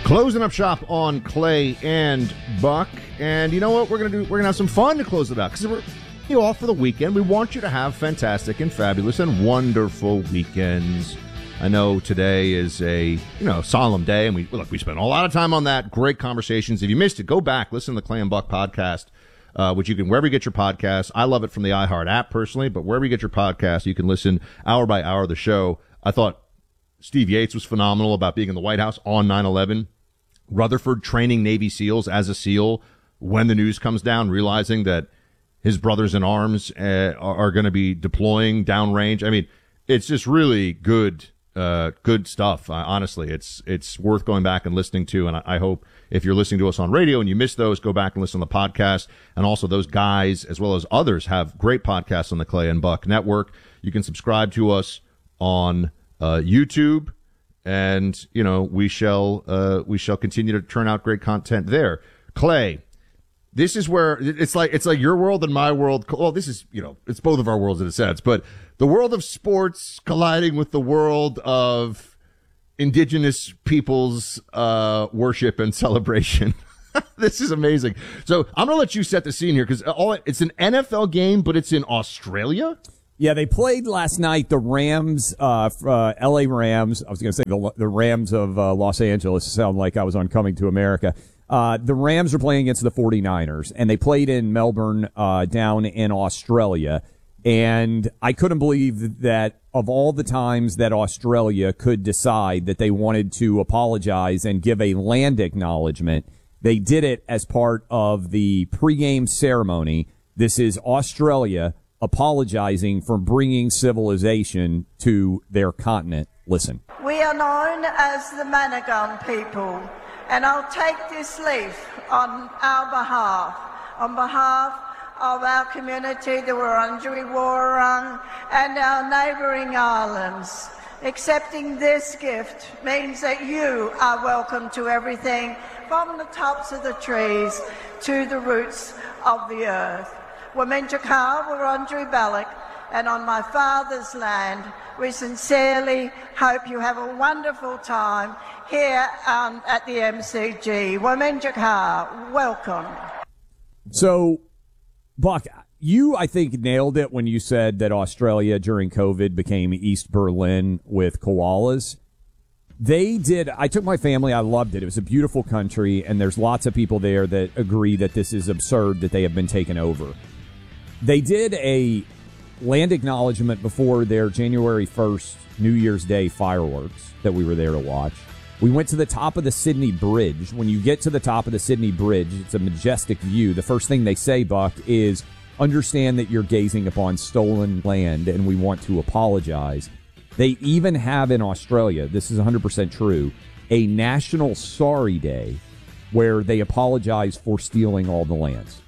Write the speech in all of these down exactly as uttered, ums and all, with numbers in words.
Closing up shop on Clay and Buck. And you know what we're going to do? We're going to have some fun to close it out because we're you know, off for the weekend. We want you to have fantastic and fabulous and wonderful weekends. I know today is a, you know, solemn day, and we look, we spent a lot of time on that. Great conversations. If you missed it, go back, listen to the Clay and Buck podcast, uh, which you can, wherever you get your podcasts. I love it from the iHeart app personally, but wherever you get your podcast, you can listen hour by hour of the show. I thought Steve Yates was phenomenal about being in the White House on nine eleven. Rutherford training Navy SEALs as a SEAL when the news comes down, realizing that his brothers in arms uh, are, are going to be deploying downrange. I mean, it's just really good, uh, good stuff. Uh, honestly, it's it's worth going back and listening to. And I, I hope if you're listening to us on radio and you missed those, go back and listen to the podcast. And also, those guys as well as others have great podcasts on the Clay and Buck Network. You can subscribe to us on uh, YouTube. And, you know, we shall uh, we shall continue to turn out great content there. Clay, this is where it's like it's like your world and my world. Well, this is, you know, it's both of our worlds in a sense. But the world of sports colliding with the world of indigenous peoples' uh, worship and celebration. This is amazing. So I'm going to let you set the scene here because all it's an N F L game, but it's in Australia. Yeah, they played last night. The Rams, uh, uh L A Rams. I was going to say the, the Rams of uh, Los Angeles. It sounded like I was on Coming to America. Uh, the Rams are playing against the forty-niners, and they played in Melbourne, uh, down in Australia. And I couldn't believe that of all the times that Australia could decide that they wanted to apologize and give a land acknowledgement, they did it as part of the pregame ceremony. This is Australia apologizing for bringing civilization to their continent. Listen. We are known as the Managun people, and I'll take this leaf on our behalf, on behalf of our community, the Wurundjeri Wurrung, and our neighbouring islands. Accepting this gift means that you are welcome to everything from the tops of the trees to the roots of the earth. Wominjaka, Wurundjeri Balak, and on my father's land, we sincerely hope you have a wonderful time here um, at the M C G. Wominjaka, welcome. So, Buck, you, I think, nailed it when you said that Australia during COVID became East Berlin with koalas. They did. I took my family. I loved it. It was a beautiful country, and there's lots of people there that agree that this is absurd that they have been taken over. They did a land acknowledgement before their January first New Year's Day fireworks that we were there to watch. We went to the top of the Sydney Bridge. When you get to the top of the Sydney Bridge, it's a majestic view. The first thing they say, Buck, is understand that you're gazing upon stolen land and we want to apologize. They even have in Australia, this is one hundred percent true, a National Sorry Day where they apologize for stealing all the lands.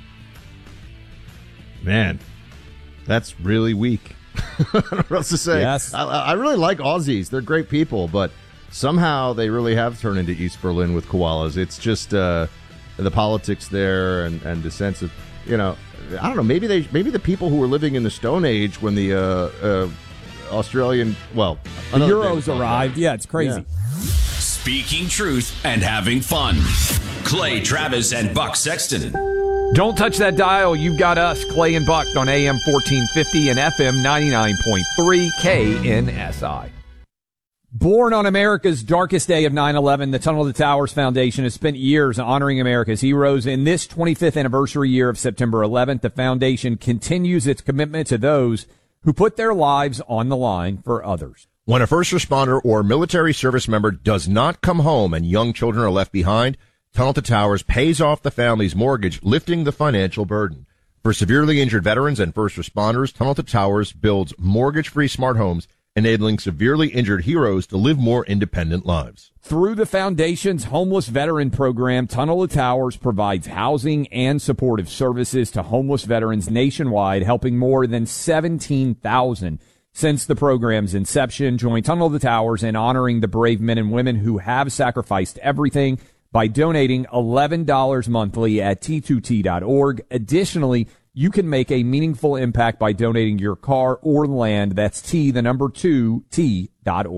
Man, that's really weak. I don't know what else to say. Yes. I, I really like Aussies. They're great people, but somehow they really have turned into East Berlin with koalas. It's just uh, the politics there and, and the sense of, you know, I don't know, maybe they maybe the people who were living in the Stone Age when the uh, uh, Australian, well, the Euros arrived. Yeah, it's crazy. Yeah. Speaking truth and having fun. Clay Travis and Buck Sexton. Don't touch that dial. You've got us, Clay and Buck, on A M fourteen fifty and F M ninety-nine point three K N S I. Born on America's darkest day of nine eleven, the Tunnel to Towers Foundation has spent years honoring America's heroes. In this twenty-fifth anniversary year of September eleventh, the foundation continues its commitment to those who put their lives on the line for others. When a first responder or military service member does not come home and young children are left behind, Tunnel to Towers pays off the family's mortgage, lifting the financial burden. For severely injured veterans and first responders, Tunnel to Towers builds mortgage-free smart homes, enabling severely injured heroes to live more independent lives. Through the foundation's homeless veteran program, Tunnel to Towers provides housing and supportive services to homeless veterans nationwide, helping more than seventeen thousand since the program's inception. Join Tunnel to Towers in honoring the brave men and women who have sacrificed everything by donating eleven dollars monthly at T two T dot org. Additionally, you can make a meaningful impact by donating your car or land. That's T, the number two, T dot org.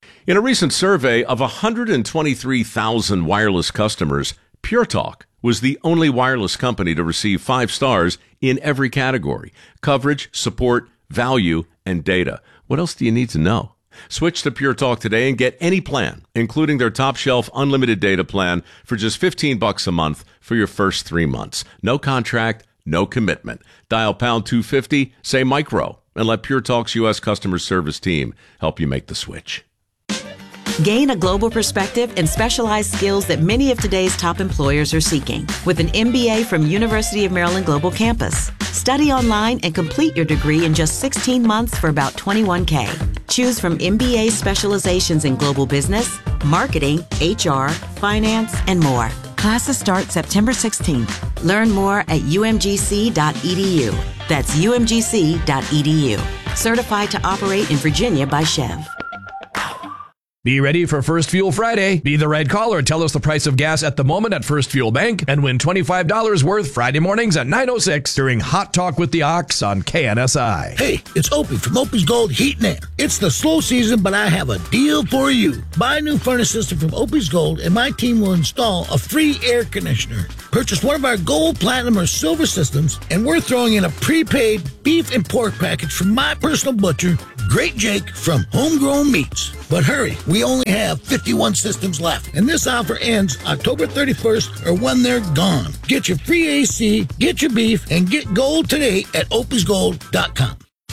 In a recent survey of one hundred twenty-three thousand wireless customers, Pure Talk was the only wireless company to receive five stars in every category: coverage, support, value, and data. What else do you need to know? Switch to Pure Talk today and get any plan, including their top shelf unlimited data plan, for just fifteen bucks a month for your first three months. No contract, no commitment. Dial pound two fifty, say micro, and let Pure Talk's U S customer service team help you make the switch. Gain a global perspective and specialized skills that many of today's top employers are seeking with an M B A from University of Maryland Global Campus. Study online and complete your degree in just sixteen months for about twenty-one thousand dollars. Choose from M B A specializations in global business, marketing, H R, finance, and more. Classes start September sixteenth. Learn more at u m g c dot e d u. That's u m g c dot e d u. Certified to operate in Virginia by Chev. Be ready for First Fuel Friday. Be the right caller and tell us the price of gas at the moment at First Fuel Bank and win twenty-five dollars worth Friday mornings at nine oh six during Hot Talk with the Ox on K N S I. Hey, it's Opie from Opie's Gold Heat and Air. It's the slow season, but I have a deal for you. Buy a new furnace system from Opie's Gold and my team will install a free air conditioner. Purchase one of our gold, platinum, or silver systems and we're throwing in a prepaid beef and pork package from my personal butcher, Great Jake from Homegrown Meats. But hurry, we only have fifty-one systems left, and this offer ends October thirty-first or when they're gone. Get your free A C, get your beef, and get gold today at opies gold dot com.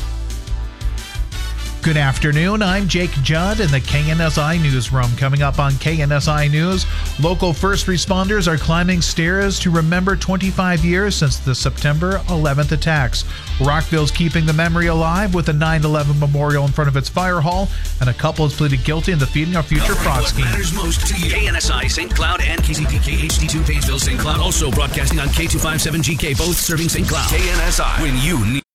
Good afternoon. I'm Jake Judd in the K N S I Newsroom. Coming up on K N S I News, local first responders are climbing stairs to remember twenty-five years since the September eleventh attacks. Rockville's keeping the memory alive with a nine eleven memorial in front of its fire hall, and a couple has pleaded guilty in the Feeding Our Future fraud scheme. What matters most to you? K N S I Saint Cloud and K Z P K H D two Pageville Saint Cloud, also broadcasting on K two fifty-seven G K, both serving Saint Cloud. K N S I, when you need.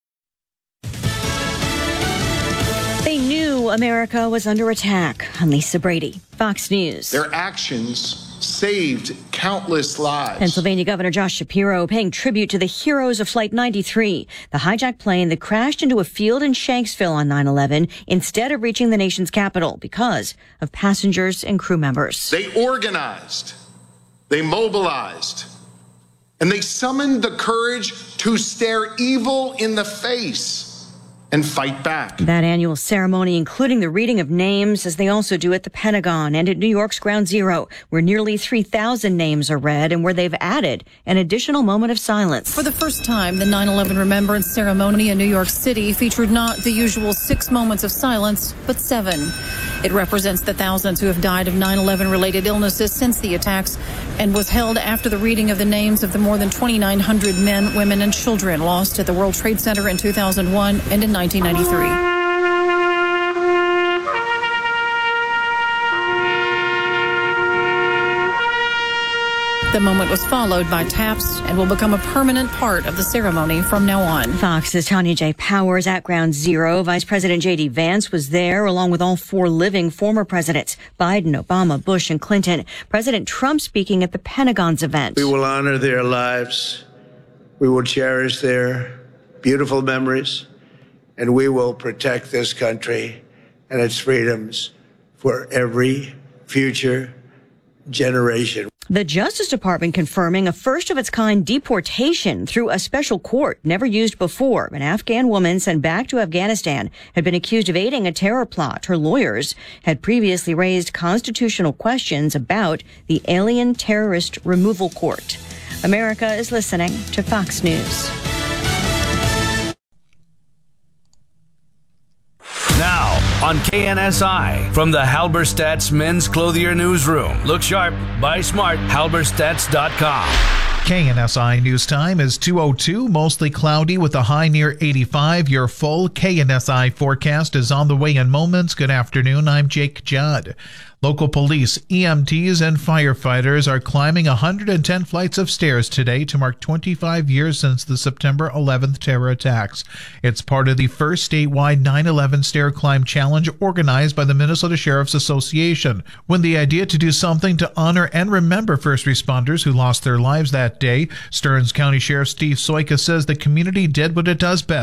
They knew America was under attack. I'm Lisa Brady, Fox News. Their actions saved countless lives. Pennsylvania Governor Josh Shapiro paying tribute to the heroes of Flight ninety-three, the hijacked plane that crashed into a field in Shanksville on nine eleven instead of reaching the nation's capital because of passengers and crew members. They organized, they mobilized, and they summoned the courage to stare evil in the face and fight back. That annual ceremony, including the reading of names, as they also do at the Pentagon and at New York's Ground Zero, where nearly three thousand names are read and where they've added an additional moment of silence. For the first time, the nine eleven Remembrance Ceremony in New York City featured not the usual six moments of silence, but seven. It represents the thousands who have died of nine eleven related illnesses since the attacks and was held after the reading of the names of the more than twenty-nine hundred men, women, and children lost at the World Trade Center in two thousand one and in nineteen ninety-three. The moment was followed by taps and will become a permanent part of the ceremony from now on. Fox's Tanya J. Powers at Ground Zero. Vice President J D. Vance was there, along with all four living former presidents, Biden, Obama, Bush, and Clinton. President Trump speaking at the Pentagon's event. We will honor their lives. We will cherish their beautiful memories, and we will protect this country and its freedoms for every future generation. The Justice Department confirming a first-of-its-kind deportation through a special court never used before. An Afghan woman sent back to Afghanistan had been accused of aiding a terror plot. Her lawyers had previously raised constitutional questions about the Alien Terrorist Removal Court. America is listening to Fox News. Now on K N S I from the Halberstadt's Men's Clothier Newsroom. Look sharp, buy smart, halberstadts dot com. K N S I News Time is two oh two, mostly cloudy with a high near eighty-five. Your full K N S I forecast is on the way in moments. Good afternoon, I'm Jake Judd. Local police, E M Ts, and firefighters are climbing one hundred ten flights of stairs today to mark twenty-five years since the September eleventh terror attacks. It's part of the first statewide nine eleven Stair Climb Challenge organized by the Minnesota Sheriff's Association. When the idea to do something to honor and remember first responders who lost their lives that day, Stearns County Sheriff Steve Soika says the community did what it does best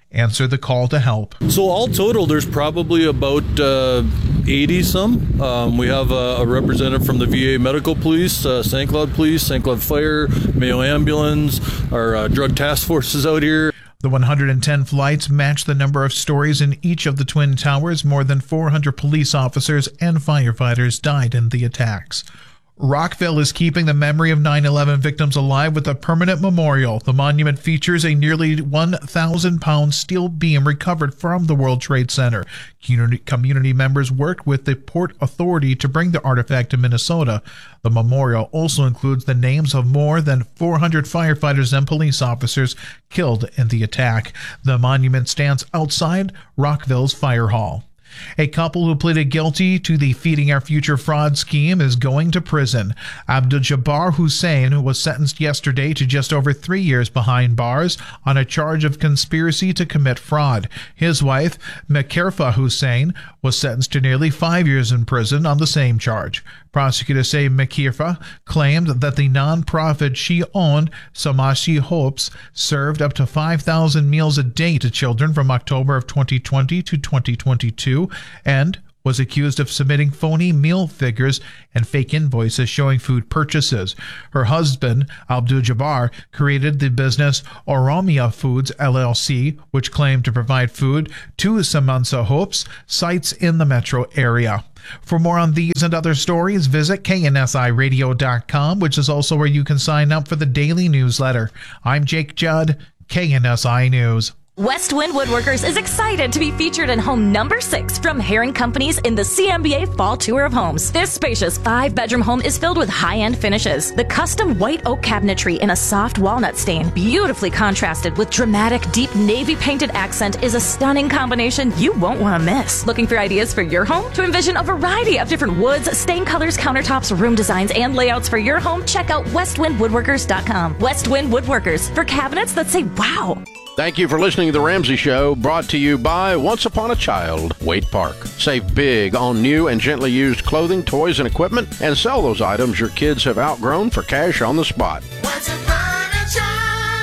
answer the call to help. So all total, there's probably about uh, eighty some. Um, we have a, a representative from the V A Medical Police, uh, Saint Cloud Police, Saint Cloud Fire, Mayo Ambulance, our uh, drug task forces out here. The one hundred ten flights match the number of stories in each of the Twin Towers. More than four hundred police officers and firefighters died in the attacks. Rockville is keeping the memory of nine eleven victims alive with a permanent memorial. The monument features a nearly one thousand pound steel beam recovered from the World Trade Center. Community, community members worked with the Port Authority to bring the artifact to Minnesota. The memorial also includes the names of more than four hundred firefighters and police officers killed in the attack. The monument stands outside Rockville's fire hall. A couple who pleaded guilty to the Feeding Our Future fraud scheme is going to prison. Abdul-Jabbar Hussain was sentenced yesterday to just over three years behind bars on a charge of conspiracy to commit fraud. His wife, Mekirfa Hussain, was sentenced to nearly five years in prison on the same charge. Prosecutors say Mekirfa claimed that the nonprofit she owned, Samashi Hopes, served up to five thousand meals a day to children from October of twenty twenty to twenty twenty-two and was accused of submitting phony meal figures and fake invoices showing food purchases. Her husband, Abdul-Jabbar, created the business Oromia Foods, L L C, which claimed to provide food to Samansa Hopes sites in the metro area. For more on these and other stories, visit K N S I radio dot com, which is also where you can sign up for the daily newsletter. I'm Jake Judd, K N S I News. Westwind Woodworkers is excited to be featured in home number six from Herring Companies in the C M B A Fall Tour of Homes. This spacious five-bedroom home is filled with high-end finishes. The custom white oak cabinetry in a soft walnut stain, beautifully contrasted with dramatic deep navy painted accent, is a stunning combination you won't want to miss. Looking for ideas for your home? To envision a variety of different woods, stain colors, countertops, room designs, and layouts for your home, check out westwind woodworkers dot com. Westwind Woodworkers, for cabinets that say wow. Thank you for listening to The Ramsey Show, brought to you by Once Upon a Child, Waite Park. Save big on new and gently used clothing, toys, and equipment, and sell those items your kids have outgrown for cash on the spot. Once upon a child.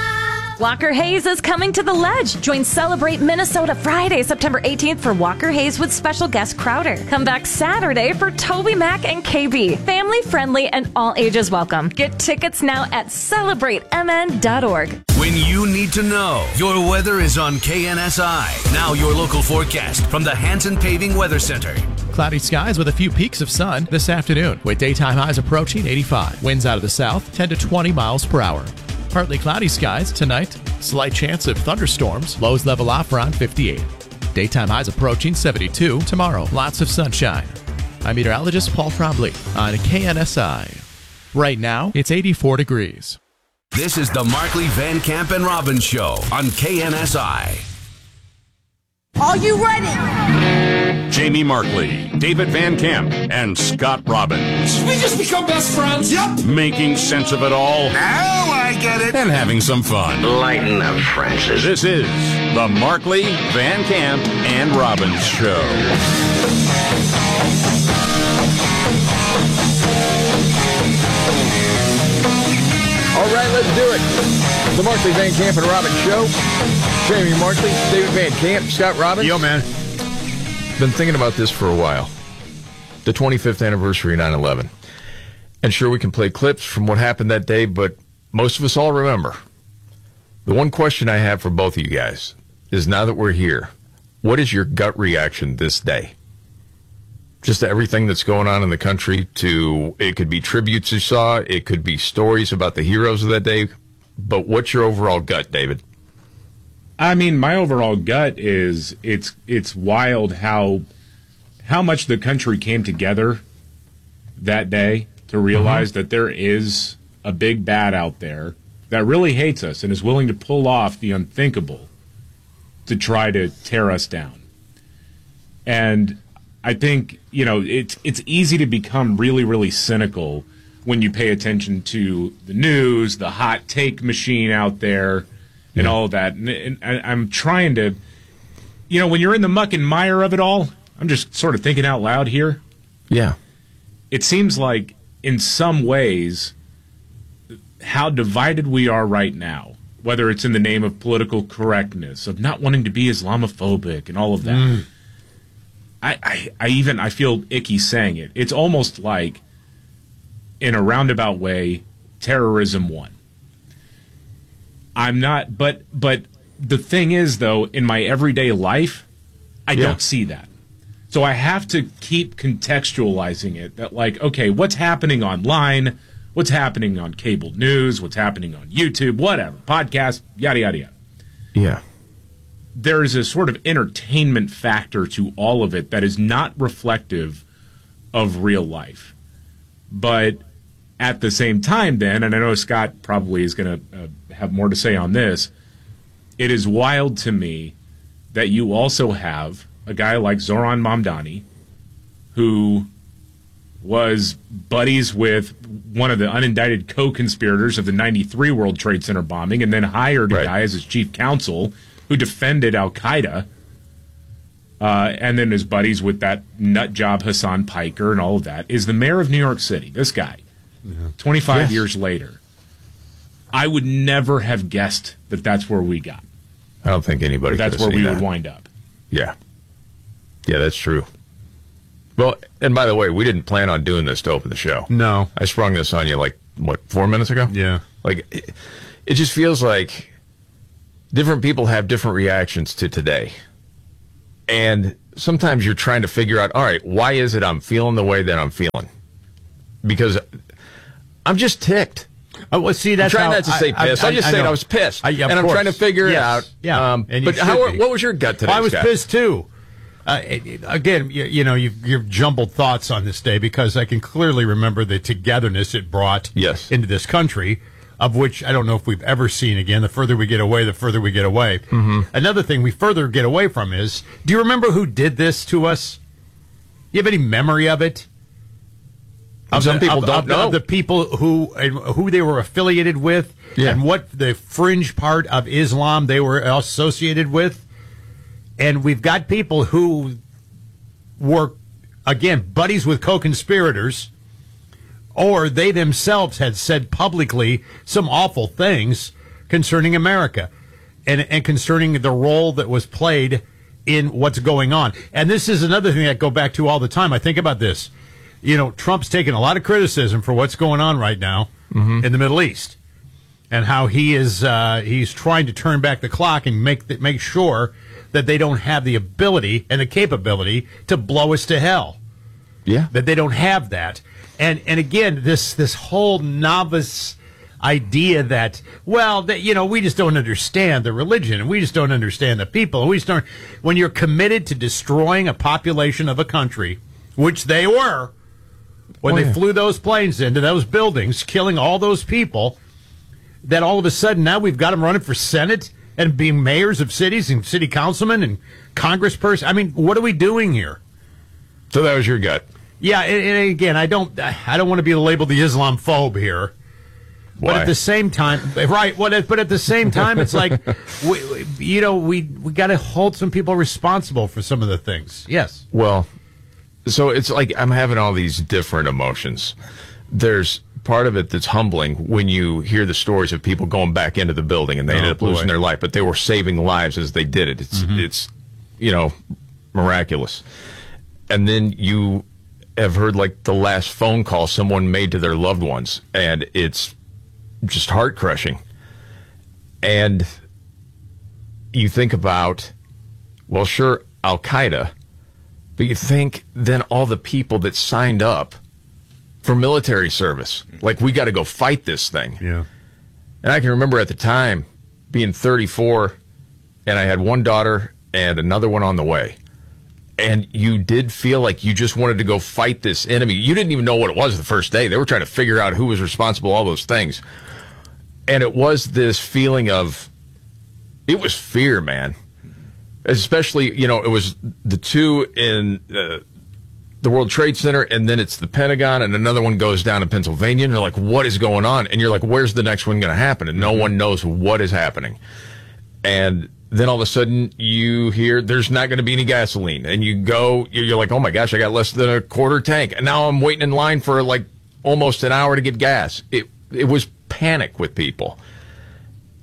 Walker Hayes is coming to the Ledge. Join Celebrate Minnesota Friday, September eighteenth for Walker Hayes with special guest Crowder. Come back Saturday for Toby Mac and K B. Family friendly and all ages welcome. Get tickets now at celebrate m n dot org. When you need to know, your weather is on K N S I. Now your local forecast from the Hanson Paving Weather Center. Cloudy skies with a few peaks of sun this afternoon, with daytime highs approaching eighty-five. Winds out of the south, ten to twenty miles per hour. Partly cloudy skies tonight. Slight chance of thunderstorms. Lows level off around fifty-eight. Daytime highs approaching seventy-two. Tomorrow, lots of sunshine. I'm meteorologist Paul Trombley on K N S I. Right now, it's eighty-four degrees. This is the Markley, Van Camp, and Robbins Show on K N S I. Are you ready? Jamie Markley, David Van Camp, and Scott Robbins. We just become best friends. Yep. Making sense of it all. Now I get it. And having some fun. Lighten up, Francis. This is the Markley, Van Camp, and Robbins Show. All right, let's do it. The Markley, Van Camp, and Robbins Show. Jamie Markley, David Van Camp, Scott Robbins. Yo, man. Been thinking about this for a while. The twenty-fifth anniversary of nine eleven. And sure, we can play clips from what happened that day, but most of us all remember. The one question I have for both of you guys is, now that we're here, what is your gut reaction this day? Just to everything that's going on in the country, to, it could be tributes you saw, it could be stories about the heroes of that day, but what's your overall gut, David? I mean, my overall gut is it's it's wild how how much the country came together that day to realize mm-hmm. that there is a big bad out there that really hates us and is willing to pull off the unthinkable to try to tear us down. And I think, you know, it's it's easy to become really, really cynical when you pay attention to the news, the hot take machine out there, and yeah. all that. And, and I'm trying to, you know, when you're in the muck and mire of it all, I'm just sort of thinking out loud here. Yeah. It seems like, in some ways, how divided we are right now whether it's in the name of political correctness, of not wanting to be Islamophobic and all of that. Mm. I, I, I even, I feel icky saying it. It's almost like, in a roundabout way, terrorism won. I'm not, but, but the thing is, though, in my everyday life, I yeah. don't see that. So I have to keep contextualizing it that, like, okay, what's happening online, what's happening on cable news, what's happening on YouTube, whatever, podcast, yada, yada, yada. Yeah. There is a sort of entertainment factor to all of it that is not reflective of real life. But at the same time, then, and I know Scott probably is going to uh, have more to say on this, it is wild to me that you also have a guy like Zoran Mamdani, who was buddies with one of the unindicted co-conspirators of the ninety-three World Trade Center bombing, and then hired a right. guy as his chief counsel who defended Al-Qaeda, uh, and then is buddies with that nut job Hassan Piker and all of that, is the mayor of New York City, this guy, yeah. twenty-five yes. years later. I would never have guessed that that's where we got. I don't think anybody That's where we that. would wind up. Yeah. Yeah, that's true. Well, and by the way, we didn't plan on doing this to open the show. No. I sprung this on you like, what, four minutes ago? Yeah. Like, it, it just feels like different people have different reactions to today. And sometimes you're trying to figure out, all right, why is it I'm feeling the way that I'm feeling? Because I'm just ticked. Oh, well, see, that's I'm trying how, not to say I, pissed. I, I'm just I, saying I, I was pissed. I, and I'm course. trying to figure yes. it out. Yeah. Um, and but how, what was your gut today, well, I was Scott? pissed, too. Uh, again, you, you know, you've, you've jumbled thoughts on this day because I can clearly remember the togetherness it brought yes. into this country, of which I don't know if we've ever seen again. The further we get away, the further we get away. Mm-hmm. Another thing we further get away from is, do you remember who did this to us? You have any memory of it? Of Some the, people of, don't of, know. Of the people who who they were affiliated with yeah. and what the fringe part of Islam they were associated with. And we've got people who were, again, buddies with co-conspirators, or they themselves had said publicly some awful things concerning America and, and concerning the role that was played in what's going on. And this is another thing I go back to all the time. I think about this. You know, Trump's taking a lot of criticism for what's going on right now mm-hmm. in the Middle East and how he is uh, he's trying to turn back the clock and make the, make sure that they don't have the ability and the capability to blow us to hell. Yeah. That they don't have that. And and again, this this whole novice idea that, well, that, you know, we just don't understand the religion and we just don't understand the people. And we just don't, when you're committed to destroying a population of a country, which they were, when oh, they yeah. flew those planes into those buildings, killing all those people, that all of a sudden now we've got them running for Senate and being mayors of cities and city councilmen and congresspersons. I mean, what are we doing here? So that was your gut. Yeah, and, and again, I don't, I don't want to be labeled the Islamophobe here. Why? But at the same time, right? Well, but at the same time, it's like, we, you know, we we got to hold some people responsible for some of the things. Yes. Well, so it's like I'm having all these different emotions. There's part of it that's humbling when you hear the stories of people going back into the building and they Oh, ended up boy. losing their life, but they were saving lives as they did it. It's Mhm. it's you know miraculous. And then you have heard like the last phone call someone made to their loved ones, and it's just heart crushing. And you think about, well, sure, Al Qaeda, but you think then all the people that signed up for military service, like we got to go fight this thing. Yeah. And I can remember at the time being thirty-four, and I had one daughter and another one on the way. And you did feel like you just wanted to go fight this enemy. You didn't even know what it was the first day. They were trying to figure out who was responsible, all those things. And it was this feeling of, it was fear, man. Especially, you know, it was the two in uh, the World Trade Center, and then it's the Pentagon, and another one goes down in Pennsylvania, and you're like, what is going on? And you're like, where's the next one going to happen? And no one knows what is happening. And then all of a sudden you hear there's not going to be any gasoline, and you go, you're like, oh my gosh, I got less than a quarter tank, and now I'm waiting in line for like almost an hour to get gas. It it was panic with people.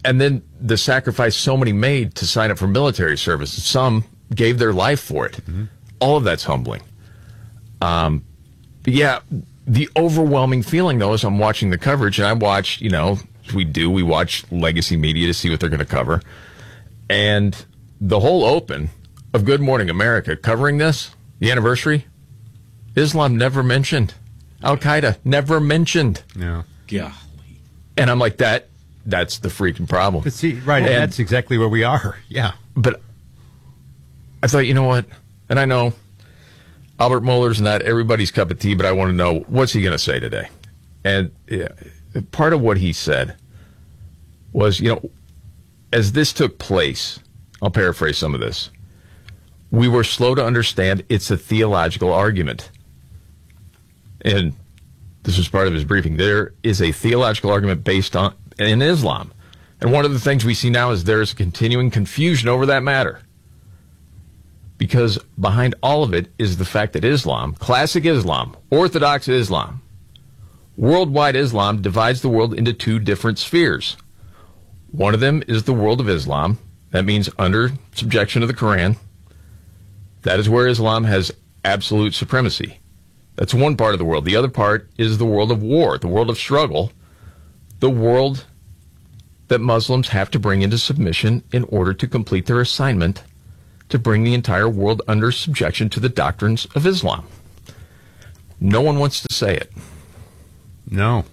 and then the sacrifice so many made to sign up for military service. Some gave their life for it. Mm-hmm. All of that's humbling. Um, but yeah, the overwhelming feeling, though, as I'm watching the coverage, and I watch, you know, we do, we watch legacy media to see what they're going to cover. And the whole open of Good Morning America covering this, the anniversary, Islam never mentioned. Al-Qaeda never mentioned. No. Yeah. And I'm like, that, that's the freaking problem. But see, right, and that's exactly where we are. Yeah. But I thought, you know what? And I know Albert Mueller's not everybody's cup of tea, but I want to know, what's he going to say today? And yeah, part of what he said was, you know, as this took place, I'll paraphrase some of this, we were slow to understand it's a theological argument. And this was part of his briefing. There is a theological argument based on in Islam. And one of the things we see now is there's continuing confusion over that matter. Because behind all of it is the fact that Islam, classic Islam, Orthodox Islam, worldwide Islam divides the world into two different spheres. One of them is the world of Islam. That means under subjection to the Quran. That is where Islam has absolute supremacy. That's one part of the world. The other part is the world of war, the world of struggle, the world that Muslims have to bring into submission in order to complete their assignment to bring the entire world under subjection to the doctrines of Islam. No one wants to say it. No.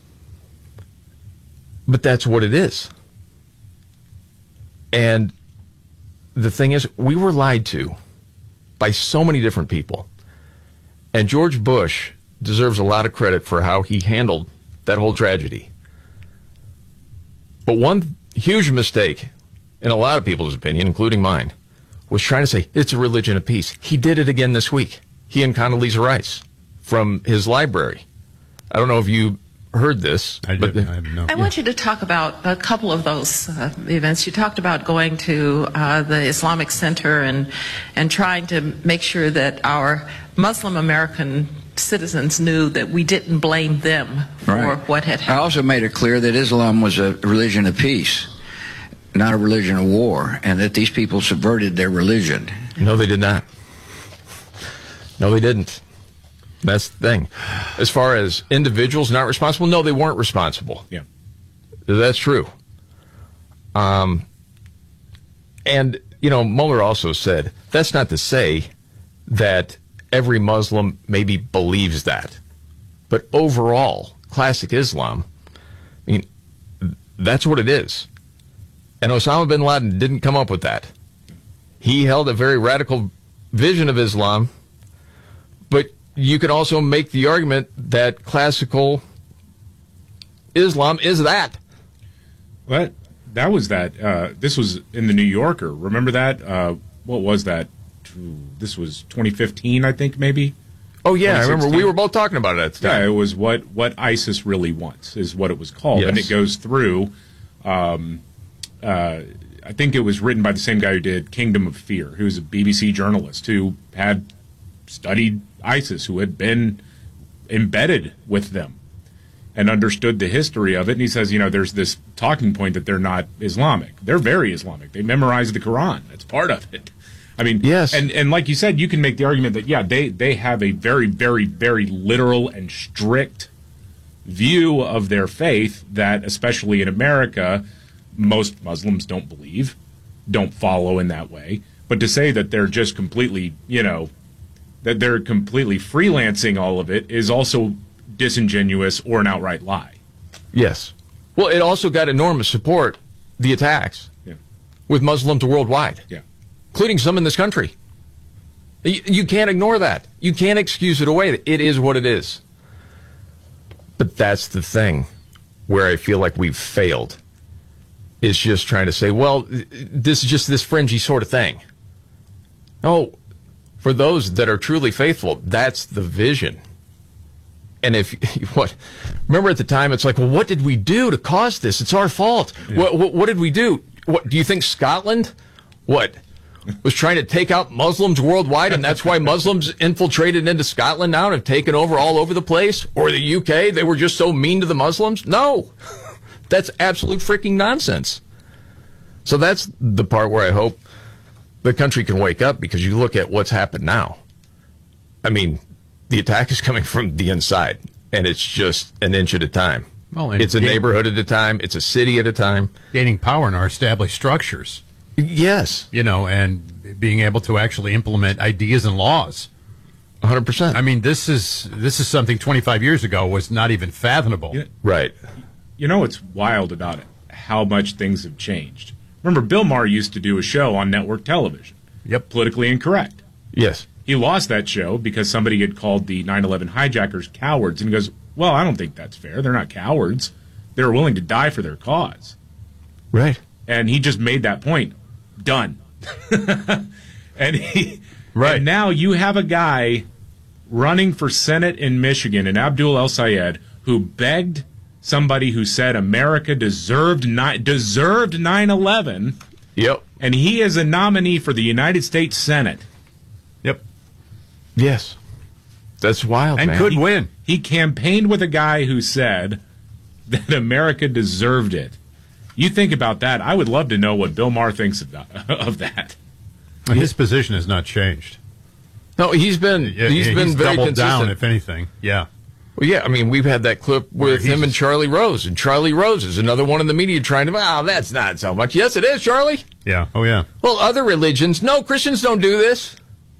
But that's what it is. And the thing is, we were lied to by so many different people. And George Bush deserves a lot of credit for how he handled that whole tragedy. But one huge mistake, in a lot of people's opinion, including mine, was trying to say it's a religion of peace. He did it again this week. He and Condoleezza Rice from his library. I don't know if you heard this. I, but did, I, no. I want you to talk about a couple of those uh, events. You talked about going to uh, the Islamic Center and and trying to make sure that our Muslim American citizens knew that we didn't blame them for right. what had happened. I also made it clear that Islam was a religion of peace, not a religion of war, and that these people subverted their religion. No, they did not. No, they didn't. That's the thing. As far as individuals not responsible, no, they weren't responsible. Yeah. That's true. Um, and, you know, Mueller also said, that's not to say that every Muslim maybe believes that. But overall, classic Islam, I mean, that's what it is. And Osama bin Laden didn't come up with that. He held a very radical vision of Islam, but you can also make the argument that classical Islam is that. What? That was that. Uh, this was in the New Yorker. Remember that? Uh, what was that? This was twenty fifteen, I think, maybe? Oh, yeah, I remember. We were both talking about it at the time. Yeah, it was what, what ISIS really wants, is what it was called. Yes. And it goes through, um, uh, I think it was written by the same guy who did Kingdom of Fear, who was a B B C journalist who had studied ISIS, who had been embedded with them and understood the history of it. And he says, you know, there's this talking point that they're not Islamic. They're very Islamic. They memorize the Quran. That's part of it. I mean, yes. And, and like you said, you can make the argument that, yeah, they, they have a very, very, very literal and strict view of their faith that, especially in America, most Muslims don't believe, don't follow in that way. But to say that they're just completely, you know, that they're completely freelancing all of it is also disingenuous or an outright lie. Yes. Well, it also got enormous support, the attacks, yeah. with Muslims worldwide, yeah. including some in this country. You, you can't ignore that. You can't excuse it away. It is what it is. But that's the thing where I feel like we've failed. Is just trying to say, well, this is just this fringy sort of thing. No. For those that are truly faithful, that's the vision. And if, what, remember at the time, it's like, well, what did we do to cause this? It's our fault. Yeah. What, what, what did we do? What, do you think Scotland, what, was trying to take out Muslims worldwide, and that's why Muslims infiltrated into Scotland now and have taken over all over the place? Or the U K, they were just so mean to the Muslims? No. That's absolute freaking nonsense. So that's the part where I hope the country can wake up, because you look at what's happened now. I mean, the attack is coming from the inside, and it's just an inch at a time. Well, and it's a gain- neighborhood at a time. It's a city at a time. Gaining power in our established structures. Yes. You know, and being able to actually implement ideas and laws. one hundred percent. I mean, this is this is something twenty-five years ago was not even fathomable. Yeah. Right. You know what's wild about it? How much things have changed. Remember, Bill Maher used to do a show on network television. Yep. Politically Incorrect. Yes. He lost that show because somebody had called the nine eleven hijackers cowards. And he goes, well, I don't think that's fair. They're not cowards. They're willing to die for their cause. Right. And he just made that point. Done. and he, right. And now you have a guy running for Senate in Michigan, in Abdul El Sayed, who begged somebody who said America deserved ni- deserved nine eleven. Yep. And he is a nominee for the United States Senate. Yep. Yes. That's wild, and man. could he, win. He campaigned with a guy who said that America deserved it. You think about that. I would love to know what Bill Maher thinks of that. Of that. His position has not changed. No, he's been Yeah, he's yeah, been he's very doubled consistent. down, if anything. Yeah. Well, yeah, I mean, we've had that clip Where with he's him and just- Charlie Rose, and Charlie Rose is another one in the media trying to, oh, that's not so much. Yes, it is, Charlie. Yeah. Oh, yeah. Well, other religions, no, Christians don't do this.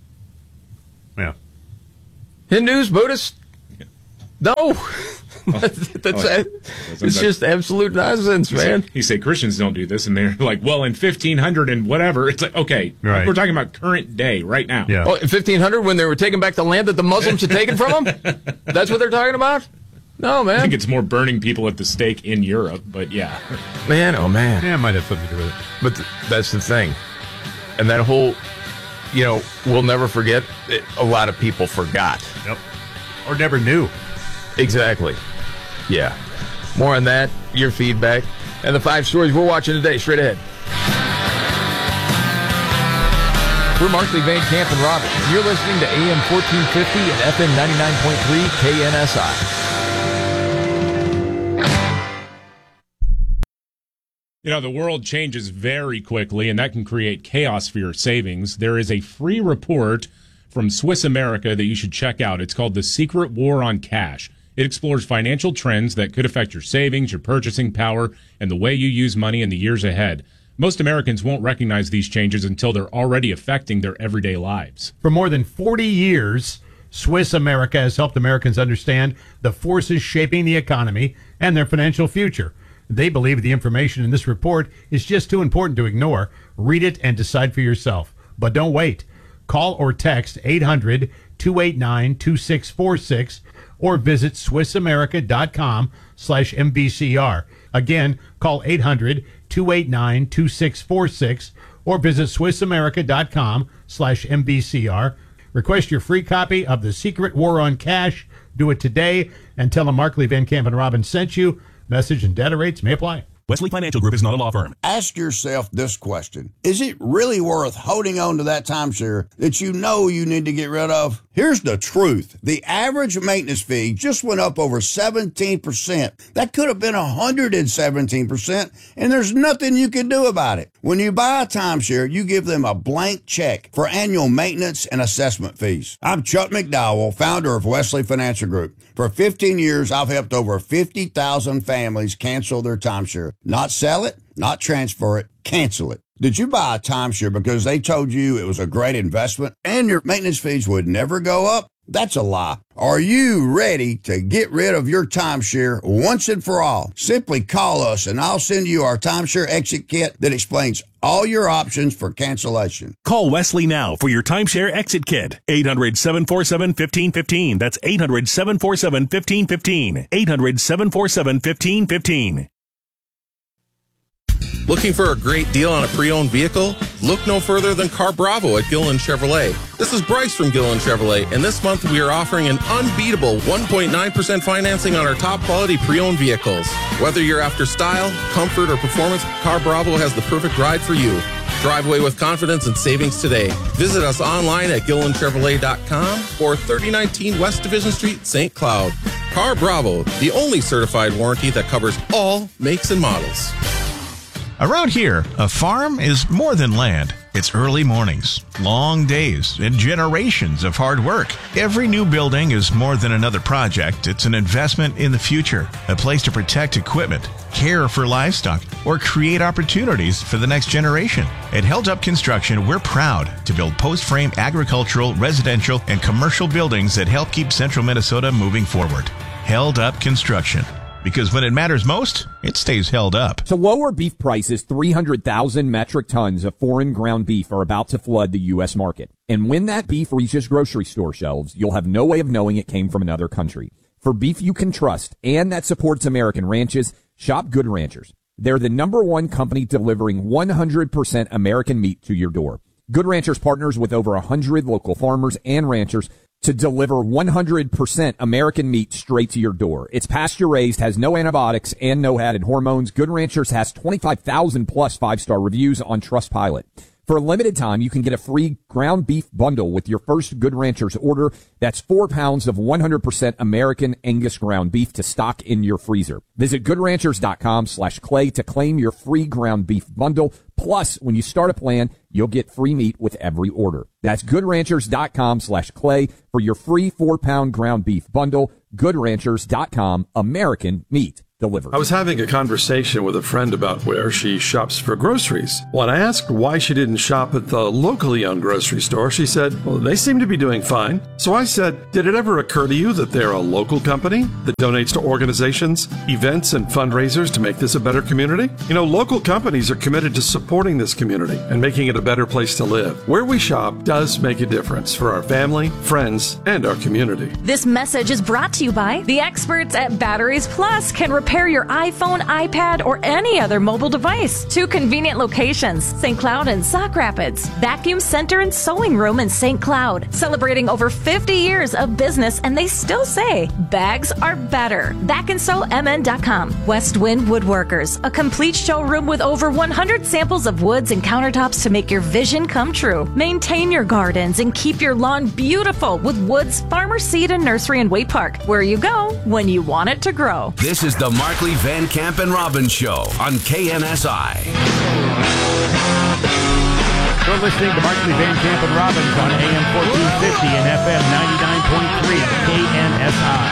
Yeah. Hindus, Buddhists, no. that's that's Oh, it's just absolute nonsense, man. You say Christians don't do this, and they're like, well, in fifteen hundred and whatever. It's like, okay, Right. we're talking about current day right now. Yeah. Oh, in fifteen hundred, when they were taking back the land that the Muslims had taken from them? That's what they're talking about? No, I think man. it's more burning people at the stake in Europe, but yeah. Man, oh, man. Yeah, it might have something to do with it. But th- that's the thing. And that whole, you know, we'll never forget, it, a lot of people forgot. Yep. Or never knew. Exactly. Yeah. More on that, your feedback, and the five stories we're watching today, straight ahead. We're Markley, Van Camp, and Robin. You're listening to A M fourteen fifty and F M ninety-nine point three K N S I. You know, the world changes very quickly, and that can create chaos for your savings. There is a free report from Swiss America that you should check out. It's called The Secret War on Cash. It explores financial trends that could affect your savings, your purchasing power, and the way you use money in the years ahead. Most Americans won't recognize these changes until they're already affecting their everyday lives. For more than forty years, Swiss America has helped Americans understand the forces shaping the economy and their financial future. They believe the information in this report is just too important to ignore. Read it and decide for yourself. But don't wait. Call or text eight hundred, two eight nine, two six four six or visit swissamerica.com slash MBCR. Again, call eight hundred, two eight nine, two six four six or visit swissamerica.com slash MBCR. Request your free copy of The Secret War on Cash. Do it today and tell them Markley, Van Camp, and Robin sent you. Message and data rates may apply. Wesley Financial Group is not a law firm. Ask yourself this question. Is it really worth holding on to that timeshare that you know you need to get rid of? Here's the truth. The average maintenance fee just went up over seventeen percent. That could have been one hundred seventeen percent, and there's nothing you can do about it. When you buy a timeshare, you give them a blank check for annual maintenance and assessment fees. I'm Chuck McDowell, founder of Wesley Financial Group. For fifteen years, I've helped over fifty thousand families cancel their timeshare. Not sell it, not transfer it, cancel it. Did you buy a timeshare because they told you it was a great investment and your maintenance fees would never go up? That's a lie. Are you ready to get rid of your timeshare once and for all? Simply call us and I'll send you our timeshare exit kit that explains all your options for cancellation. Call Wesley now for your timeshare exit kit. eight hundred, seven four seven, one five one five. That's eight hundred, seven four seven, one five one five. eight hundred, seven four seven, one five one five. Looking for a great deal on a pre-owned vehicle? Look no further than Car Bravo at Gillen Chevrolet. This is Bryce from Gillen Chevrolet, and this month we are offering an unbeatable one point nine percent financing on our top quality pre-owned vehicles. Whether you're after style, comfort, or performance, Car Bravo has the perfect ride for you. Drive away with confidence and savings today. Visit us online at gillen chevrolet dot com or thirty nineteen West Division Street, Saint Cloud. Car Bravo, the only certified warranty that covers all makes and models. Around here, a farm is more than land. It's early mornings, long days, and generations of hard work. Every new building is more than another project. It's an investment in the future, a place to protect equipment, care for livestock, or create opportunities for the next generation. At Held Up Construction, we're proud to build post-frame agricultural, residential, and commercial buildings that help keep central Minnesota moving forward. Held Up Construction. Because when it matters most, it stays held up. To lower beef prices, three hundred thousand metric tons of foreign ground beef are about to flood the U S market. And when that beef reaches grocery store shelves, you'll have no way of knowing it came from another country. For beef you can trust and that supports American ranches, shop Good Ranchers. They're the number one company delivering one hundred percent American meat to your door. Good Ranchers partners with over one hundred local farmers and ranchers to deliver one hundred percent American meat straight to your door. It's pasture-raised, has no antibiotics, and no added hormones. Good Ranchers has twenty-five thousand plus five-star reviews on Trustpilot. For a limited time, you can get a free ground beef bundle with your first Good Ranchers order. That's four pounds of one hundred percent American Angus ground beef to stock in your freezer. Visit goodranchers.com slash clay to claim your free ground beef bundle. Plus, when you start a plan, you'll get free meat with every order. That's goodranchers.com slash clay for your free four-pound ground beef bundle. good ranchers dot com, American meat delivered. I was having a conversation with a friend about where she shops for groceries. When I asked why she didn't shop at the locally owned grocery store, she said, well, they seem to be doing fine. So I said, did it ever occur to you that they're a local company that donates to organizations, events, and fundraisers to make this a better community? You know, local companies are committed to supporting this community and making it a better place to live. Where we shop does make a difference for our family, friends, and our community. This message is brought to you by the experts at Batteries Plus. Can repair your iPhone, iPad, or any other mobile device. Two convenient locations, Saint Cloud and Sauk Rapids. Vacuum Center and Sewing Room in Saint Cloud. Celebrating over fifty years of business, and they still say bags are better. back and sew m n dot com. West Wind Woodworkers, a complete showroom with over one hundred samples of woods and countertops to make your vision come true. Maintain your gardens and keep your lawn beautiful with Woods Farmer Seed and Nursery in Waite Park, where you go when you want it to grow. This is the Markley, Van Camp, and Robbins Show on K N S I. You're listening to Markley, Van Camp, and Robbins on A M fourteen fifty and F M ninety-nine point three K N S I.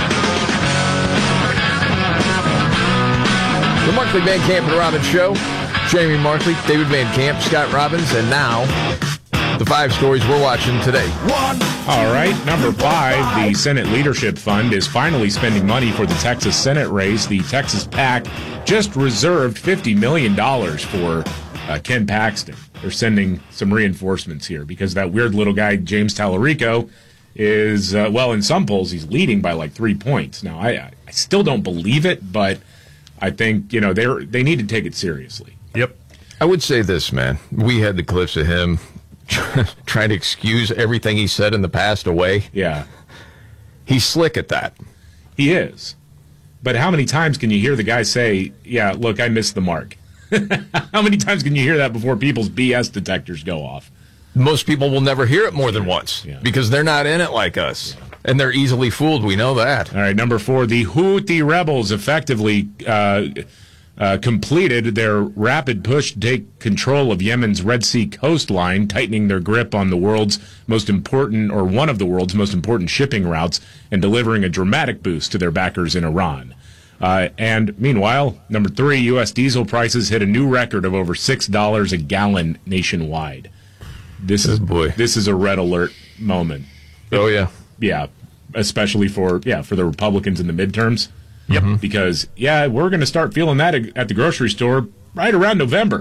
The Markley, Van Camp, and Robbins Show. Jamie Markley, David Van Camp, Scott Robbins, and now the five stories we're watching today. One. All right, number five, the Senate Leadership Fund is finally spending money for the Texas Senate race. The Texas PAC just reserved fifty million dollars for uh, Ken Paxton. They're sending some reinforcements here because that weird little guy, James Tallarico, is, uh, well, in some polls, he's leading by like three points. Now, I, I still don't believe it, but I think, you know, they they need to take it seriously. Yep. I would say this, man. We had the clips of him trying to excuse everything he said in the past away. Yeah. He's slick at that. He is. But how many times can you hear the guy say, yeah, look, I missed the mark? How many times can you hear that before people's B S detectors go off? Most people will never hear it more than once yeah. because they're not in it like us. Yeah. And they're easily fooled. We know that. All right, number four, the Houthi rebels effectively uh, uh, completed their rapid push to take control of Yemen's Red Sea coastline, tightening their grip on the world's most important, or one of the world's most important shipping routes, and delivering a dramatic boost to their backers in Iran. Uh, and meanwhile, number three, U S diesel prices hit a new record of over six dollars a gallon nationwide. This is boy. This is a red alert moment. Oh yeah, yeah, especially for yeah for the Republicans in the midterms. Yep. Because yeah, we're going to start feeling that at the grocery store right around November.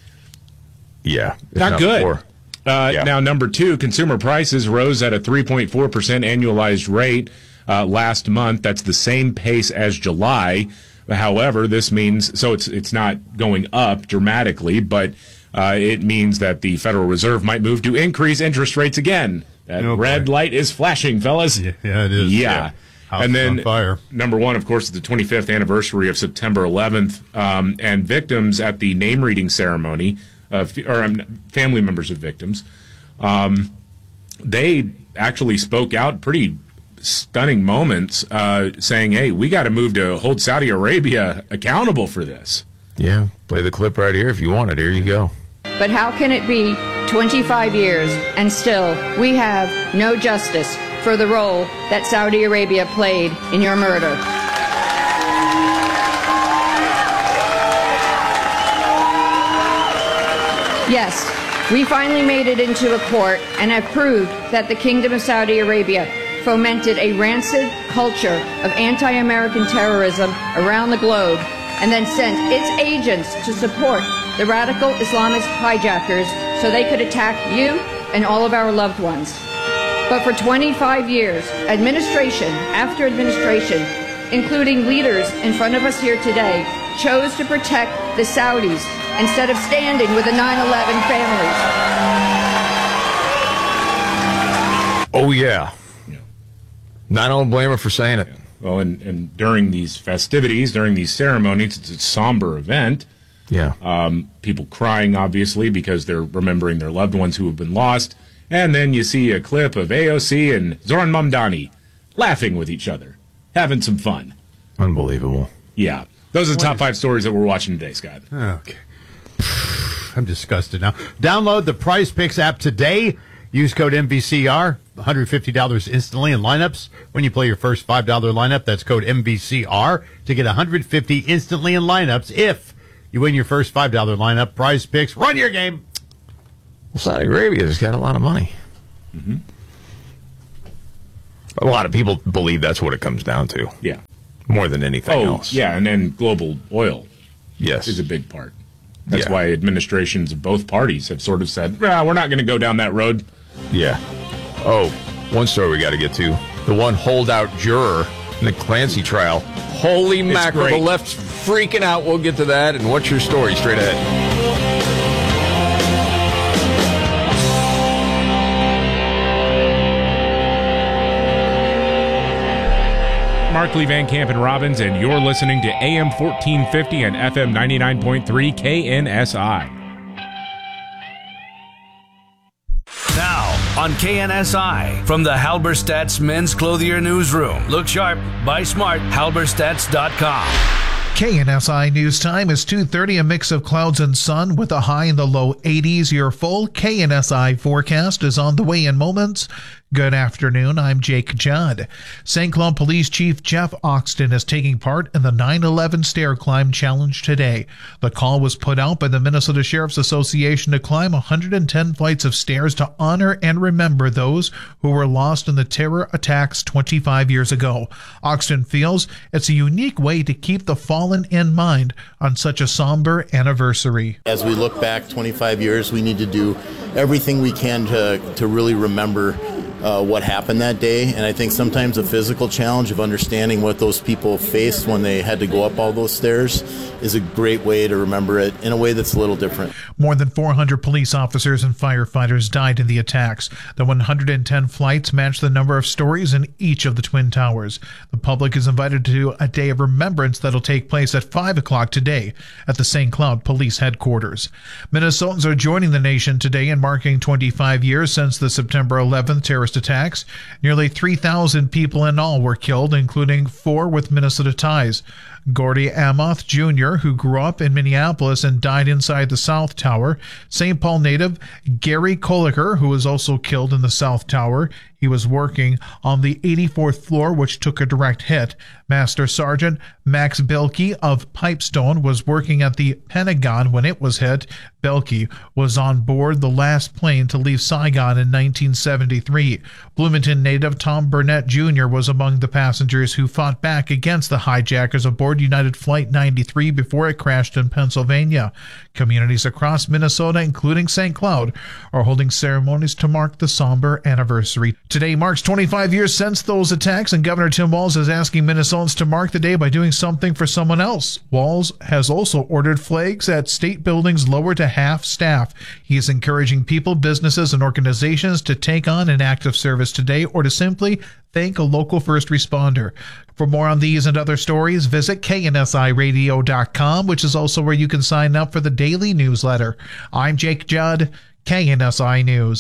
Yeah, not, not good. Uh, yeah. Now, number two, consumer prices rose at a three point four percent annualized rate uh, last month. That's the same pace as July. However, this means so it's it's not going up dramatically, but uh, it means that the Federal Reserve might move to increase interest rates again. That oh, red boy. light is flashing, fellas. Yeah, yeah it is. Yeah. yeah. House and then on fire. Number one, of course, is the twenty-fifth anniversary of September eleventh, um, and victims at the name reading ceremony, uh, or um, family members of victims, um, they actually spoke out pretty stunning moments, uh, saying, "Hey, we got to move to hold Saudi Arabia accountable for this." Yeah, play the clip right here if you want it. Here you go. But how can it be twenty-five years and still we have no justice for the role that Saudi Arabia played in your murder? Yes, we finally made it into a court and have proved that the Kingdom of Saudi Arabia fomented a rancid culture of anti-American terrorism around the globe and then sent its agents to support the radical Islamist hijackers so they could attack you and all of our loved ones. But for twenty-five years, administration after administration, including leaders in front of us here today, chose to protect the Saudis instead of standing with the nine eleven families. Oh, yeah. yeah. I don't blame her for saying it. Well, and, and during these festivities, during these ceremonies, it's a somber event. Yeah. Um, people crying, obviously, because they're remembering their loved ones who have been lost. And then you see a clip of A O C and Zoran Mamdani laughing with each other, having some fun. Unbelievable. Yeah. Those are the top five stories that we're watching today, Scott. Okay. I'm disgusted now. Download the Prize Picks app today. Use code M V C R, one hundred fifty dollars instantly in lineups. When you play your first five dollar lineup, that's code M V C R to get one hundred fifty dollars instantly in lineups. If you win your first five dollar lineup, Prize Picks, run your game. Well, Saudi Arabia's got a lot of money. Mm-hmm. A lot of people believe that's what it comes down to. Yeah. More than anything oh, else. Yeah, and then global oil yes. is a big part. That's yeah. why administrations of both parties have sort of said, well, we're not going to go down that road. Yeah. Oh, one story we got to get to. The one holdout juror in the Clancy trial. Holy It's mackerel, great. the left's freaking out. We'll get to that. And what's your story straight ahead? Mark Lee, Van Camp, and Robbins, and you're listening to A M fourteen fifty and F M ninety-nine point three K N S I. Now, on K N S I, from the Halberstadt's Men's Clothier Newsroom. Look sharp, buy smart, halberstadts dot com. K N S I News Time is two thirty, a mix of clouds and sun with a high in the low eighties. Your full K N S I forecast is on the way in moments. Good afternoon, I'm Jake Judd. Saint Cloud Police Chief Jeff Oxton is taking part in the nine eleven Stair Climb Challenge today. The call was put out by the Minnesota Sheriff's Association to climb one hundred ten flights of stairs to honor and remember those who were lost in the terror attacks twenty-five years ago. Oxton feels it's a unique way to keep the fallen in mind on such a somber anniversary. As we look back twenty-five years, we need to do everything we can to, to really remember Uh, what happened that day, and I think sometimes a physical challenge of understanding what those people faced when they had to go up all those stairs is a great way to remember it in a way that's a little different. More than four hundred police officers and firefighters died in the attacks. The one hundred ten flights match the number of stories in each of the Twin Towers. The public is invited to a day of remembrance that'll take place at five o'clock today at the Saint Cloud Police Headquarters. Minnesotans are joining the nation today in marking twenty-five years since the September eleventh terrorist attacks. Nearly three thousand people in all were killed, including four with Minnesota ties. Gordy Amoth Junior, who grew up in Minneapolis and died inside the South Tower. Saint Paul native Gary Koliker, who was also killed in the South Tower. He was working on the eighty-fourth floor, which took a direct hit. Master Sergeant Max Belkey of Pipestone was working at the Pentagon when it was hit. Belkey was on board the last plane to leave Saigon in nineteen seventy-three. Bloomington native Tom Burnett Junior was among the passengers who fought back against the hijackers aboard United Flight ninety-three before it crashed in Pennsylvania. Communities across Minnesota, including Saint Cloud, are holding ceremonies to mark the somber anniversary. Today marks twenty-five years since those attacks, and Governor Tim Walz is asking Minnesotans to mark the day by doing something for someone else. Walz has also ordered flags at state buildings lowered to half staff. He is encouraging people, businesses, and organizations to take on an act of service today or to simply thank a local first responder. For more on these and other stories, visit K N S I radio dot com, which is also where you can sign up for the daily newsletter. I'm Jake Judd, K N S I News.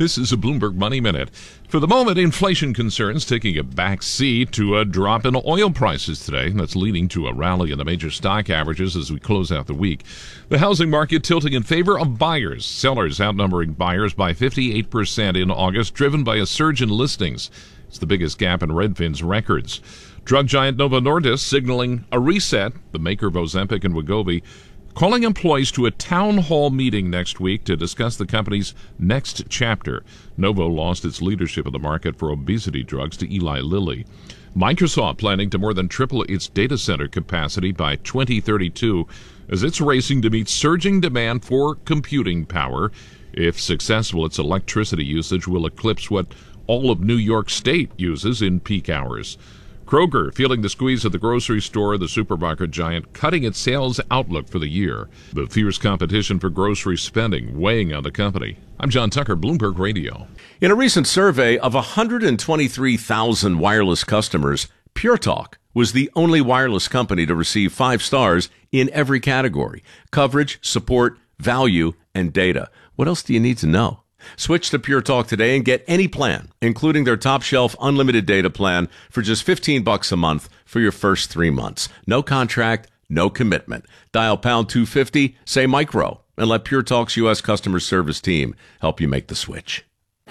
This is a Bloomberg Money Minute. For the moment, inflation concerns taking a back seat to a drop in oil prices today. That's leading to a rally in the major stock averages as we close out the week. The housing market tilting in favor of buyers. Sellers outnumbering buyers by fifty-eight percent in August, driven by a surge in listings. It's the biggest gap in Redfin's records. Drug giant Novo Nordisk signaling a reset. The maker of Ozempic and Wegovy calling employees to a town hall meeting next week to discuss the company's next chapter. Novo lost its leadership of the market for obesity drugs to Eli Lilly. Microsoft planning to more than triple its data center capacity by twenty thirty-two as it's racing to meet surging demand for computing power. If successful, its electricity usage will eclipse what all of New York State uses in peak hours. Kroger feeling the squeeze at the grocery store, the supermarket giant cutting its sales outlook for the year. The fierce competition for grocery spending weighing on the company. I'm John Tucker, Bloomberg Radio. In a recent survey of one hundred twenty-three thousand wireless customers, Pure Talk was the only wireless company to receive five stars in every category: coverage, support, value, and data. What else do you need to know? Switch to Pure Talk today and get any plan, including their top shelf unlimited data plan, for just fifteen bucks a month for your first three months. No contract, no commitment. Dial pound two fifty, say micro, and let Pure Talk's U S customer service team help you make the switch.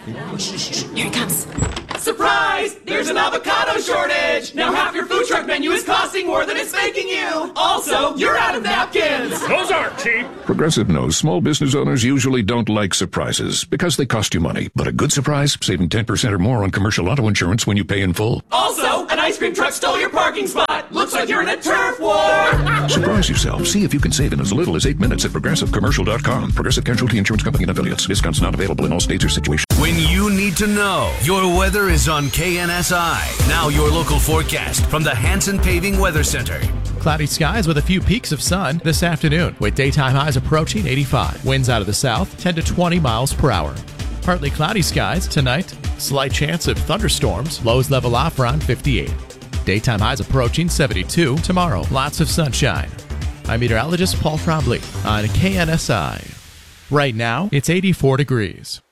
Here he comes. Surprise! There's an avocado shortage! Now half your food truck menu is costing more than it's making you! Also, you're out of napkins! Those aren't cheap! Progressive knows small business owners usually don't like surprises because they cost you money. But a good surprise, saving ten percent or more on commercial auto insurance when you pay in full. Also, an ice cream truck stole your parking spot! Looks like you're in a turf war! Surprise yourself. See if you can save in as little as eight minutes at progressive commercial dot com. Progressive Casualty Insurance Company and affiliates. Discounts not available in all states or situations. When you need to know, your weather is on K N S I. Now your local forecast from the Hanson Paving Weather Center. Cloudy skies with a few peaks of sun this afternoon, with daytime highs approaching eighty-five. Winds out of the south, ten to twenty miles per hour. Partly cloudy skies tonight. Slight chance of thunderstorms. Lows level off around fifty-eight. Daytime highs approaching seventy-two. Tomorrow, lots of sunshine. I'm meteorologist Paul Trombley on K N S I. Right now, it's eighty-four degrees.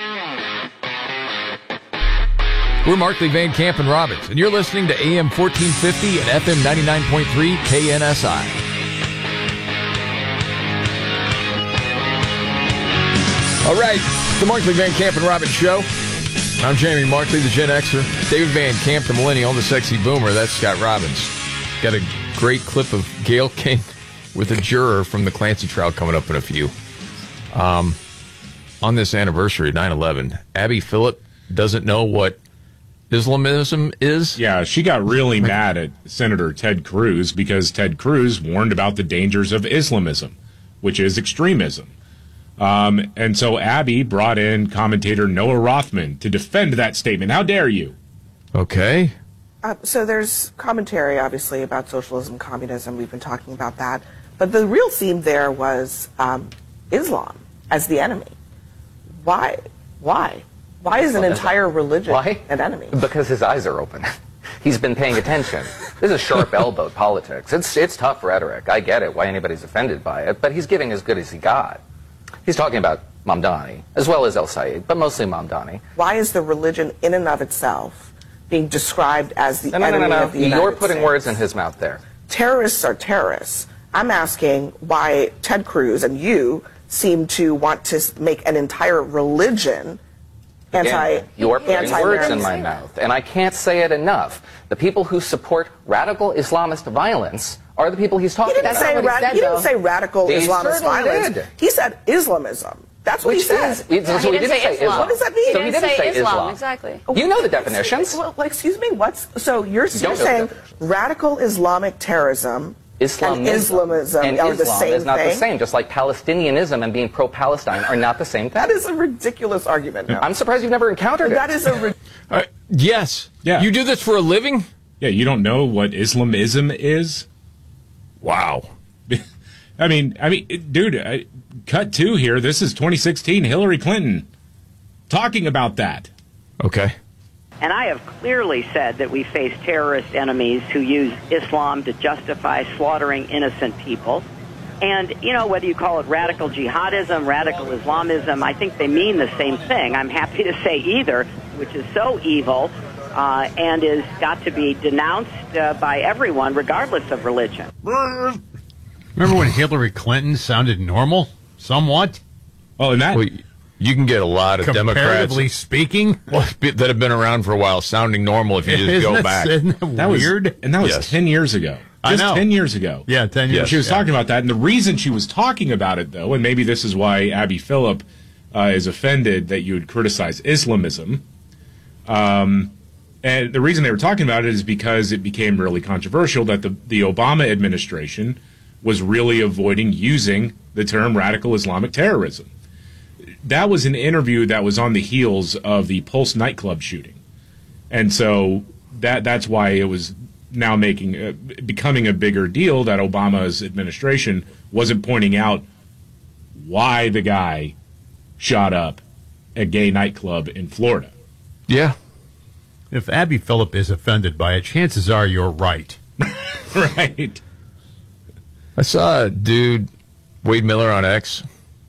We're Markley, Van Camp, and Robbins, and you're listening to A M fourteen fifty and F M ninety-nine point three K N S I. All right, the Markley, Van Camp, and Robbins show. I'm Jamie Markley, the Gen Xer. David Van Camp, the Millennial, the Sexy Boomer. That's Scott Robbins. Got a great clip of Gayle King with a juror from the Clancy trial coming up in a few. Um, on this anniversary of nine eleven, Abby Phillip doesn't know what Islamism is? Yeah, she got really mad at Senator Ted Cruz because Ted Cruz warned about the dangers of Islamism, which is extremism. Um, and so Abby brought in commentator Noah Rothman to defend that statement. How dare you? Okay. Uh, so there's commentary, obviously, about socialism, communism. We've been talking about that. But the real theme there was um, Islam as the enemy. Why? Why? Why is an entire religion Why? an enemy? Because his eyes are open. He's been paying attention. This is sharp-elbowed politics. It's it's tough rhetoric. I get it, why anybody's offended by it, but he's giving as good as he got. He's talking about Mamdani, as well as El Sayed, but mostly Mamdani. Why is the religion in and of itself being described as the no, no, enemy no, no, no. of the United You're putting States? words in his mouth there. Terrorists are terrorists. I'm asking why Ted Cruz and you seem to want to make an entire religion anti Again, you're putting anti words in my mouth, and I can't say it enough. The people who support radical Islamist violence are the people he's talking He didn't about. say, ra- said, he didn't though. say radical He Islamist certainly violence. did. He said Islamism. That's what Which he said. is- he- so he didn't say Islam. What does that mean? So he didn't say Islam. Exactly. You know the definitions. Well, like, excuse me, what's so you're, You you're don't know saying the radical Islamic terrorism Islamism and Islamism and are Islam the same is not thing? the same, just like Palestinianism and being pro-Palestine are not the same thing. That is a ridiculous argument. Now. I'm surprised you've never encountered it. That is a ri- Uh, yes. Yeah. You do this for a living? Yeah, you don't know what Islamism is? Wow. I mean, I mean, it- dude, I, cut two here. This is twenty sixteen Hillary Clinton talking about that. Okay. And I have clearly said that we face terrorist enemies who use Islam to justify slaughtering innocent people. And, you know, whether you call it radical jihadism, radical Islamism, I think they mean the same thing. I'm happy to say either, which is so evil uh, and is got to be denounced uh, by everyone, regardless of religion. Remember when Hillary Clinton sounded normal, somewhat? Oh, and that... Well, you can get a lot of Democrats, comparatively speaking, that have been around for a while, sounding normal if you just isn't go that, back. Isn't that, That was weird? and that was Yes. ten years ago. I Just know. ten years ago. Yeah, ten years. She was yeah. talking about that, and the reason she was talking about it, though, and maybe this is why Abby Phillip uh, is offended that you would criticize Islamism. Um, and the reason they were talking about it is because it became really controversial that the, the Obama administration was really avoiding using the term radical Islamic terrorism. That was an interview that was on the heels of the Pulse nightclub shooting. And so that that's why it was now making uh, becoming a bigger deal that Obama's administration wasn't pointing out why the guy shot up a gay nightclub in Florida. Yeah. If Abby Phillip is offended by it, chances are you're right. Right. I saw a dude, Wade Miller on X.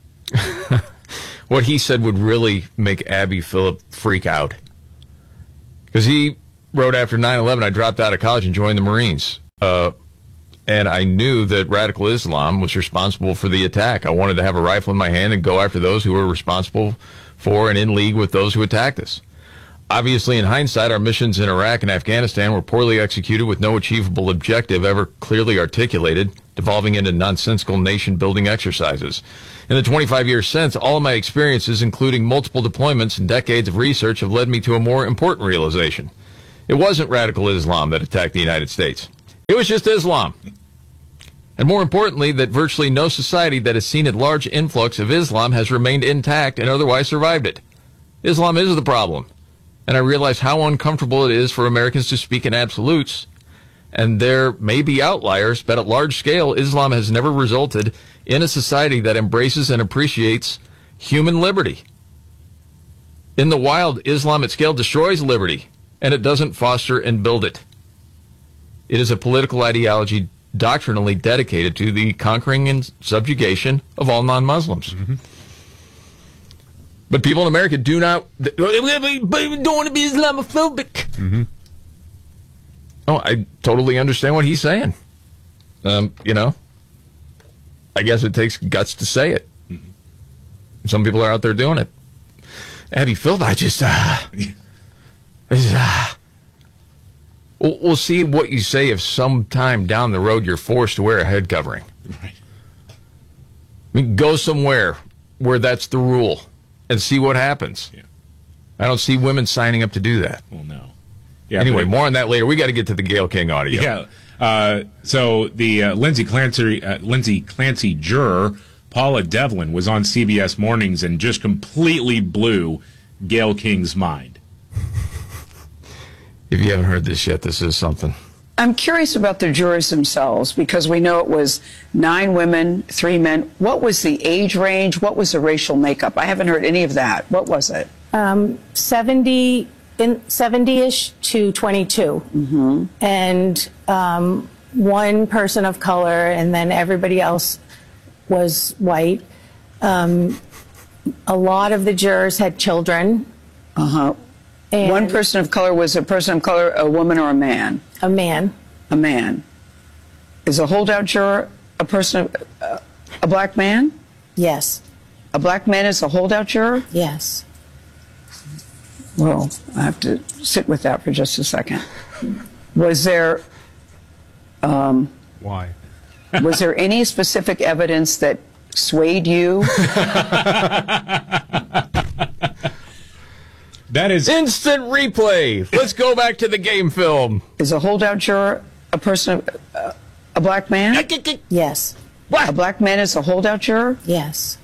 What he said would really make Abby Phillip freak out. Because he wrote after nine eleven, I dropped out of college and joined the Marines. Uh, and I knew that radical Islam was responsible for the attack. I wanted to have a rifle in my hand and go after those who were responsible for and in league with those who attacked us. Obviously, in hindsight, our missions in Iraq and Afghanistan were poorly executed with no achievable objective ever clearly articulated, devolving into nonsensical nation-building exercises. In the twenty-five years since, all of my experiences, including multiple deployments and decades of research, have led me to a more important realization. It wasn't radical Islam that attacked the United States. It was just Islam. And more importantly, that virtually no society that has seen a large influx of Islam has remained intact and otherwise survived it. Islam is the problem. And I realize how uncomfortable it is for Americans to speak in absolutes. And there may be outliers, but at large scale, Islam has never resulted in a society that embraces and appreciates human liberty. In the wild, Islam at scale destroys liberty, and it doesn't foster and build it. It is a political ideology doctrinally dedicated to the conquering and subjugation of all non-Muslims. Mm-hmm. But people in America do not don't want to be Islamophobic. Mm-hmm. Oh, I totally understand what he's saying. Um, you know, I guess it takes guts to say it. Mm-hmm. Some people are out there doing it. Abby Phillip, I just, uh, I just uh, we'll, we'll see what you say if sometime down the road you're forced to wear a head covering. Right. I mean, go somewhere where that's the rule and see what happens. Yeah. I don't see women signing up to do that. Well, no. Yeah, anyway, but, more on that later. We got to get to the Gayle King audio. Yeah. Uh, so the uh, Lindsay Clancy, uh, Lindsay Clancy juror, Paula Devlin, was on C B S Mornings and just completely blew Gayle King's mind. If you haven't heard this yet, this is something. I'm curious about the jurors themselves because we know it was nine women, three men. What was the age range? What was the racial makeup? I haven't heard any of that. What was it? Um, seventy in seventy-ish to twenty-two, mm-hmm. and um, one person of color, and then everybody else was white. Um, a lot of the jurors had children. Uh huh. And one person of color was a person of color, a woman or a man? A man. A man. Is a holdout juror a person of uh, a black man? Yes. A black man is a holdout juror? Yes. Well, I have to sit with that for just a second. Was there um, why? Was there any specific evidence that swayed you? That is instant replay. Let's go back to the game film. Is a holdout juror a person, uh, a black man? Yes. What? A black man is a holdout juror? Yes.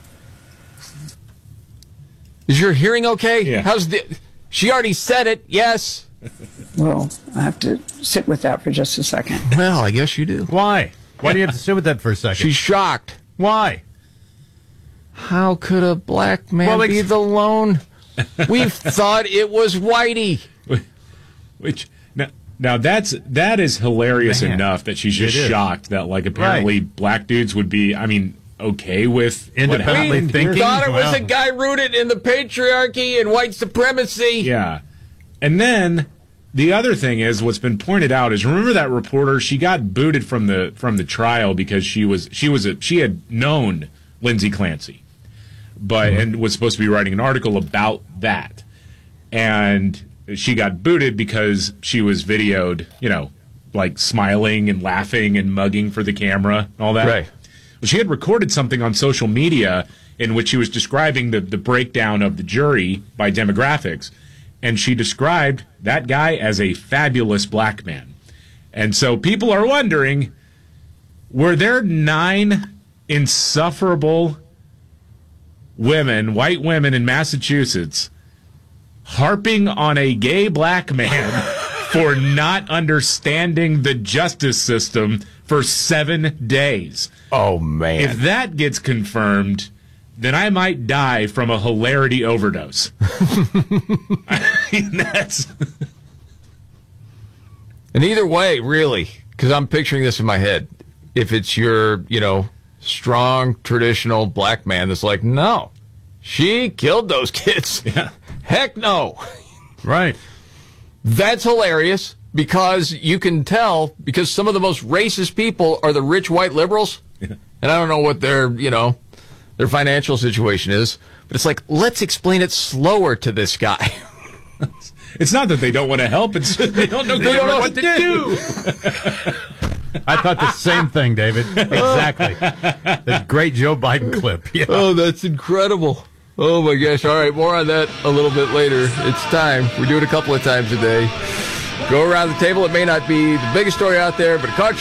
Is your hearing okay? Yeah. How's the? She already said it. Yes. Well, I have to sit with that for just a second. Well, I guess you do. Why? Why do you have to sit with that for a second? She's shocked. Why? How could a black man well, be the lone? We thought it was Whitey. Which, now, Now that's that is hilarious Man. enough that she's just It is. shocked that like apparently Right. black dudes would be, I mean, okay with what Independently happened. thinking. Thought it was Well. a guy rooted in the patriarchy and white supremacy. Yeah. And then the other thing is what's been pointed out is remember that reporter, she got booted from the from the trial because she was she was a, she had known Lindsay Clancy. But Mm-hmm. and was supposed to be writing an article about that. And she got booted because she was videoed, you know, like smiling and laughing and mugging for the camera and all that. Right. Well, she had recorded something on social media in which she was describing the, the breakdown of the jury by demographics. And she described that guy as a fabulous black man. And so people are wondering, were there nine insufferable women, white women in Massachusetts, harping on a gay black man for not understanding the justice system for seven days? Oh, man. If that gets confirmed, then I might die from a hilarity overdose. I mean, that's... And either way, really, because I'm picturing this in my head. If it's your, you know, strong, traditional black man that's like, no, she killed those kids. Yeah. Heck no. Right. That's hilarious because you can tell because some of the most racist people are the rich white liberals. Yeah. And I don't know what their, you know, their financial situation is, but it's like, let's explain it slower to this guy. It's not that they don't want to help, it's they don't know, They don't know what, what to to do. I thought the same thing, David. Exactly. That great Joe Biden clip. Yeah. Oh, that's incredible. Oh, my gosh. All right, more on that a little bit later. It's time. We do it a couple of times a day. Go around the table. It may not be the biggest story out there, but it caught